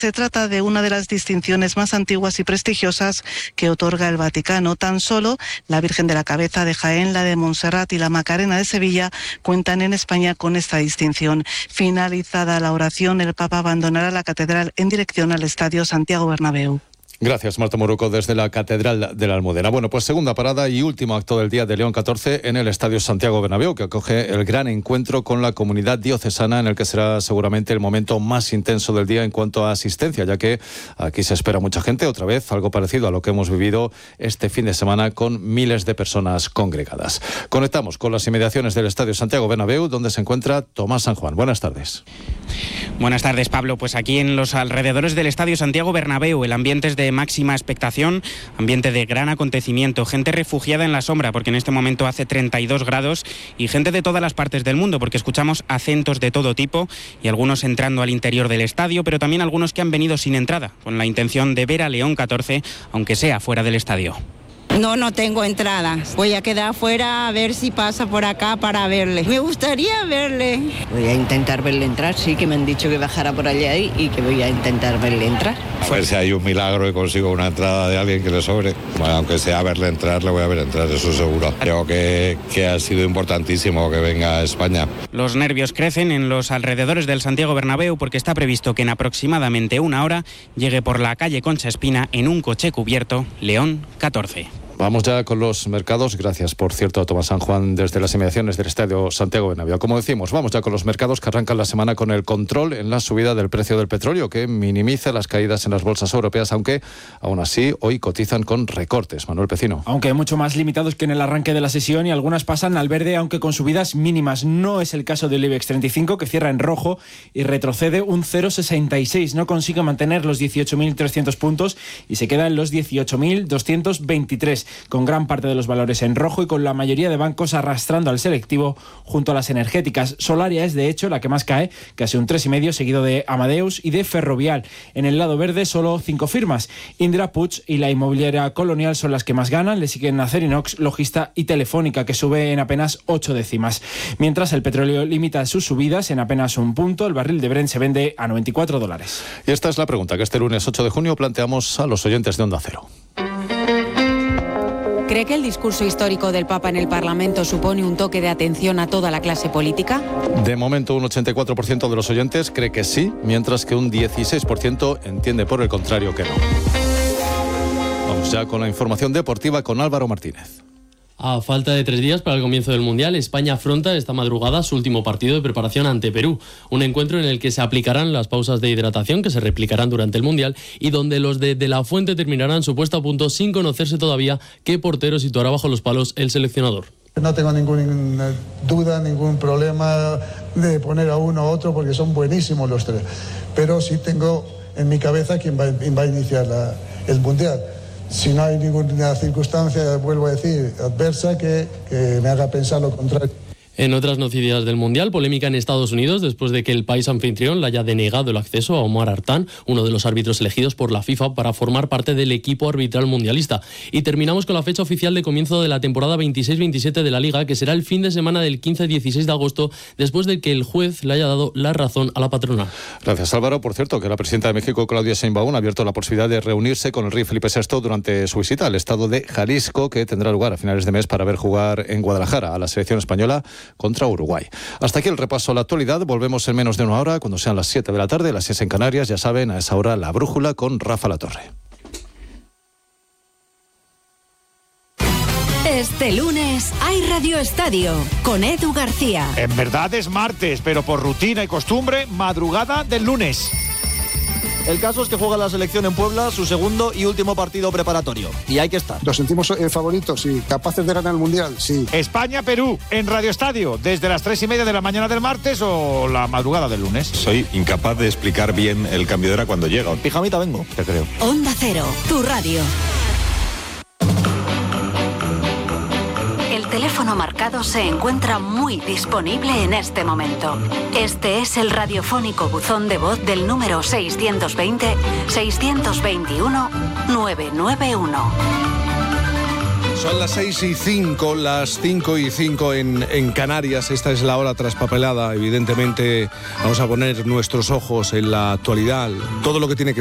Se trata de una de las distinciones más antiguas y prestigiosas que otorga el Vaticano. Tan solo la Virgen de la Cabeza de Jaén, la de Montserrat y la Macarena de Sevilla cuentan en España con esta distinción. Finalizada la oración, el Papa abandonará la catedral en dirección al Estadio Santiago Bernabéu. Gracias, Marta Moruco, desde la Catedral de la Almudena. Bueno, pues segunda parada y último acto del día de León XIV en el Estadio Santiago Bernabéu, que acoge el gran encuentro con la comunidad diocesana, en el que será seguramente el momento más intenso del día en cuanto a asistencia, ya que aquí se espera mucha gente, otra vez algo parecido a lo que hemos vivido este fin de semana con miles de personas congregadas. Conectamos con las inmediaciones del Estadio Santiago Bernabéu, donde se encuentra Tomás San Juan. Buenas tardes. Buenas tardes, Pablo. Pues aquí en los alrededores del Estadio Santiago Bernabéu, el ambiente es de máxima expectación, ambiente de gran acontecimiento, gente refugiada en la sombra porque en este momento hace 32 grados y gente de todas las partes del mundo porque escuchamos acentos de todo tipo y algunos entrando al interior del estadio, pero también algunos que han venido sin entrada con la intención de ver a León XIV, aunque sea fuera del estadio. No tengo entrada. Voy a quedar afuera a ver si pasa por acá para verle. Me gustaría verle. Voy a intentar verle entrar, sí, que me han dicho que bajara por allá y que voy a intentar verle entrar. A ver si hay un milagro y consigo una entrada de alguien que le sobre. Bueno, aunque sea verle entrar, le voy a ver entrar, eso seguro. Creo que ha sido importantísimo que venga a España. Los nervios crecen en los alrededores del Santiago Bernabéu porque está previsto que en aproximadamente una hora llegue por la calle Concha Espina en un coche cubierto León XIV. Vamos ya con los mercados. Gracias, por cierto, a Tomás San Juan desde las inmediaciones del Estadio Santiago Bernabéu. Como decimos, vamos ya con los mercados que arrancan la semana con el control en la subida del precio del petróleo, que minimiza las caídas en las bolsas europeas, aunque aún así hoy cotizan con recortes. Manuel Pecino. Aunque mucho más limitados que en el arranque de la sesión y algunas pasan al verde, aunque con subidas mínimas. No es el caso del IBEX 35, que cierra en rojo y retrocede un 0,66. No consigue mantener los 18.300 puntos y se queda en los 18.223. Con gran parte de los valores en rojo y con la mayoría de bancos arrastrando al selectivo junto a las energéticas. Solaria es de hecho la que más cae, casi un 3,5, seguido de Amadeus y de Ferrovial. En el lado verde solo 5 firmas. Indra, Puig y la inmobiliaria Colonial son las que más ganan, le siguen Acerinox, Logista y Telefónica, que sube en apenas 8 décimas. Mientras el petróleo limita sus subidas en apenas un punto, el barril de Brent se vende a $94. Y esta es la pregunta que este lunes 8 de junio planteamos a los oyentes de Onda Cero. ¿Cree que el discurso histórico del Papa en el Parlamento supone un toque de atención a toda la clase política? De momento, un 84% de los oyentes cree que sí, mientras que un 16% entiende por el contrario que no. Vamos ya con la información deportiva con Álvaro Martínez. A falta de 3 días para el comienzo del Mundial, España afronta esta madrugada su último partido de preparación ante Perú. Un encuentro en el que se aplicarán las pausas de hidratación que se replicarán durante el Mundial y donde los de La Fuente terminarán su puesta a punto sin conocerse todavía qué portero situará bajo los palos el seleccionador. No tengo ninguna duda, ningún problema de poner a uno o otro porque son buenísimos los tres. Pero sí tengo en mi cabeza quién va a iniciar el Mundial. Si no hay ninguna circunstancia, vuelvo a decir, adversa que me haga pensar lo contrario. En otras noticias del Mundial, polémica en Estados Unidos después de que el país anfitrión le haya denegado el acceso a Omar Artán, uno de los árbitros elegidos por la FIFA para formar parte del equipo arbitral mundialista. Y terminamos con la fecha oficial de comienzo de la temporada 26-27 de la Liga, que será el fin de semana del 15-16 de agosto, después de que el juez le haya dado la razón a la patronal. Gracias, Álvaro. Por cierto, que la presidenta de México, Claudia Sheinbaum, ha abierto la posibilidad de reunirse con el rey Felipe VI durante su visita al estado de Jalisco, que tendrá lugar a finales de mes para ver jugar en Guadalajara a la selección española contra Uruguay. Hasta aquí el repaso a la actualidad. Volvemos en menos de una hora, cuando sean las 7 de la tarde, las 6 en Canarias. Ya saben, a esa hora La Brújula con Rafa Latorre. Este lunes hay Radio Estadio con Edu García. En verdad es martes, pero por rutina y costumbre, madrugada del lunes. El caso es que juega la selección en Puebla su segundo y último partido preparatorio. Y hay que estar. Nos sentimos favoritos, sí. Capaces de ganar el Mundial, sí. España-Perú en Radio Estadio, desde las 3:30 de la mañana del martes o la madrugada del lunes. Soy incapaz de explicar bien el cambio de hora cuando llega. Pijamita vengo, te creo. Onda Cero, tu radio. El teléfono marcado se encuentra muy disponible en este momento. Este es el radiofónico buzón de voz del número 620-621-991. Son las 6:05, las 5:05 en Canarias. Esta es la hora traspapelada. Evidentemente vamos a poner nuestros ojos en la actualidad, todo lo que tiene que